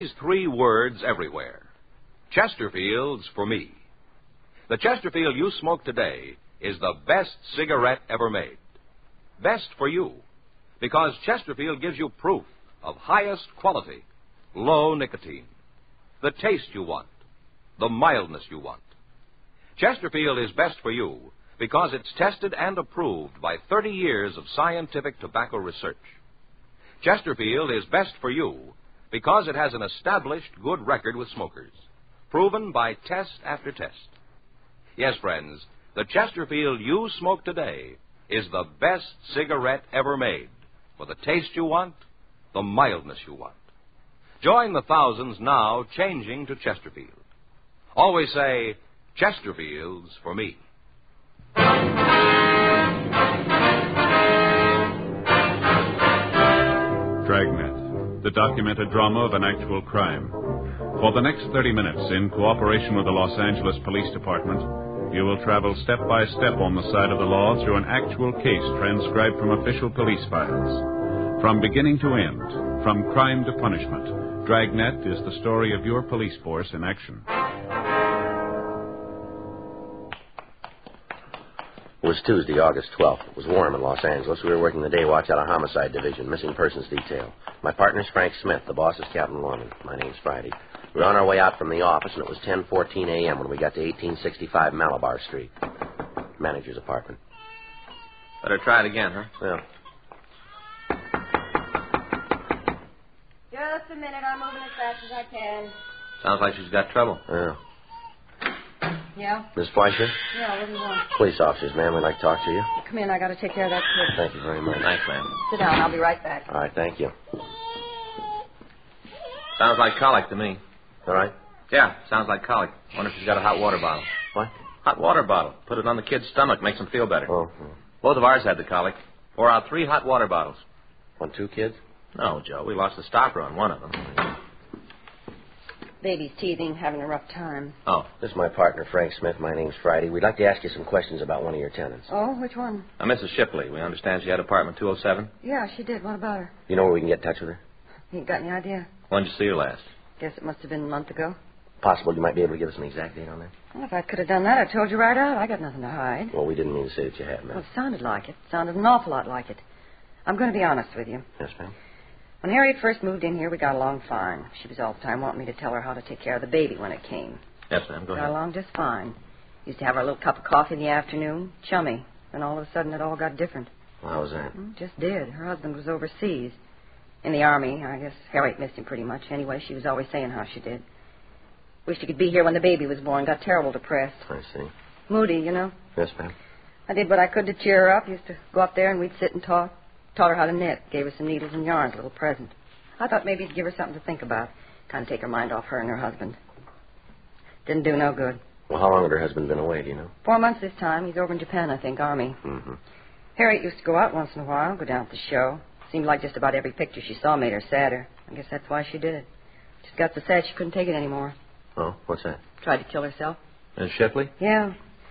These three words everywhere. Chesterfield's for me. The Chesterfield you smoke today is the best cigarette ever made. Best for you, because Chesterfield gives you proof of highest quality, low nicotine, the taste you want, the mildness you want. Chesterfield is best for you because it's tested and approved by 30 years of scientific tobacco research. Chesterfield is best for you because it has an established good record with smokers, proven by test after test. Yes, friends, the Chesterfield you smoke today is the best cigarette ever made, for the taste you want, the mildness you want. Join the thousands now changing to Chesterfield. Always say, Chesterfield's for me. Dragnet, the documented drama of an actual crime. For the next 30 minutes, in cooperation with the Los Angeles Police Department, you will travel step by step on the side of the law through an actual case transcribed from official police files. From beginning to end, from crime to punishment, Dragnet is the story of your police force in action. It was Tuesday, August 12th. It was warm in Los Angeles. We were working the day watch out of Homicide Division, missing persons detail. My partner's Frank Smith. The boss is Captain Lorman. My name's Friday. We were on our way out from the office, and it was 10:14 a.m. when we got to 1865 Malabar Street. Manager's apartment. Better try it again, huh? Yeah. Just a minute. I'm moving as fast as I can. Sounds like she's got trouble. Yeah. Yeah? Miss Fleischer? Yeah, what do you want? Police officers, ma'am. We'd like to talk to you. Come in. I got to take care of that kid. Thank you very much. Thanks, ma'am. Sit down. I'll be right back. All right, thank you. Sounds like colic to me. All right. Yeah, sounds like colic. Wonder if she's got a hot water bottle. What? Hot water bottle. Put it on the kid's stomach. Makes him feel better. Oh. Both of ours had the colic. Pour out 3 hot water bottles. On 2 kids? No, Joe. We lost the stopper on one of them. Baby's teething, having a rough time. Oh. This is my partner, Frank Smith. My name's Friday. We'd like to ask you some questions about one of your tenants. Oh, which one? Mrs. Shipley. We understand she had apartment 207. Yeah, she did. What about her? You know where we can get in touch with her? You got any idea? When did you see her last? Guess it must have been a month ago. Possible you might be able to give us an exact date on that? Well, if I could have done that, I told you right out. I got nothing to hide. Well, we didn't mean to say that you had, Well, ma'am. it sounded like it. It sounded an awful lot like it. I'm going to be honest with you. Yes, ma'am. When Harriet first moved in here, we got along fine. She was all the time wanting me to tell her how to take care of the baby when it came. Yes, ma'am. Go Got ahead. along just fine. Used to have our little cup of coffee in the afternoon. Chummy. Then all of a sudden it all got different. Well, how was that? Just did. Her husband was overseas. In the Army. I guess Harriet missed him pretty much. Anyway, she was always saying how she did. Wished she could be here when the baby was born. Got terrible depressed. I see. Moody, you know. Yes, ma'am. I did what I could to cheer her up. Used to go up there and we'd sit and talk. Taught her how to knit. Gave her some needles and yarns, a little present. I thought maybe it'd give her something to think about. Kind of take her mind off her and her husband. Didn't do no good. Well, how long had her husband been away, do you know? 4 months this time. He's over in Japan, I think, Army. Mm-hmm. Harriet used to go out once in a while, go down to the show. Seemed like just about every picture she saw made her sadder. I guess that's why she did it. Just got so sad she couldn't take it anymore. Oh, what's that? Tried to kill herself. Miss Shipley? Yeah.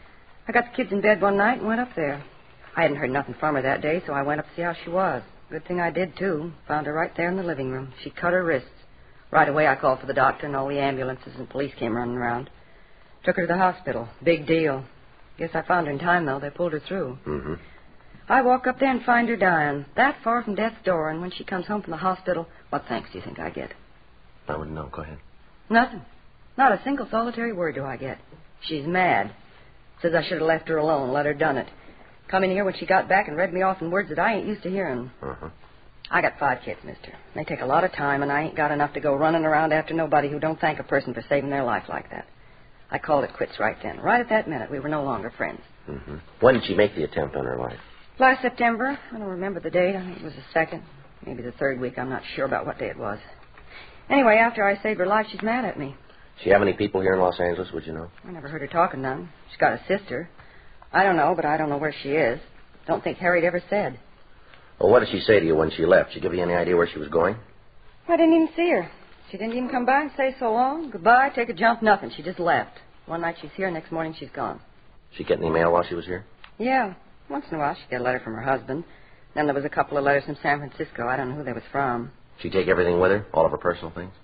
I got the kids in bed one night and went up there. I hadn't heard nothing from her that day, so I went up to see how she was. Good thing I did, too. Found her right there in the living room. She'd cut her wrists. Right away, I called for the doctor, and all the ambulances and police came running around. Took her to the hospital. Big deal. Guess I found her in time, though. They pulled her through. Mm-hmm. I walk up there and find her dying, that far from death's door, and when she comes home from the hospital, what thanks do you think I get? I wouldn't know. Go ahead. Nothing. Not a single solitary word do I get. She's mad. Says I should have left her alone, let her done it. Come in here when she got back and read me off in words that I ain't used to hearing. Uh-huh. I got 5 kids, mister. They take a lot of time, and I ain't got enough to go running around after nobody who don't thank a person for saving their life like that. I called it quits right then. Right at that minute, we were no longer friends. Mm-hmm. When did she make the attempt on her life? Last September. I don't remember the date. I think it was the 2nd. Maybe the 3rd week. I'm not sure about what day it was. Anyway, after I saved her life, she's mad at me. She have any people here in Los Angeles, would you know? I never heard her talking none. She's got a sister. I don't know, but I don't know where she is. Don't think Harriet ever said. Well, what did she say to you when she left? Did she give you any idea where she was going? I didn't even see her. She didn't even come by and say so long, goodbye, take a jump, nothing. She just left. One night she's here, next morning she's gone. She get any mail while she was here? Yeah. Once in a while she'd get a letter from her husband. Then there was a couple of letters from San Francisco. I don't know who they was from. She take everything with her? All of her personal things?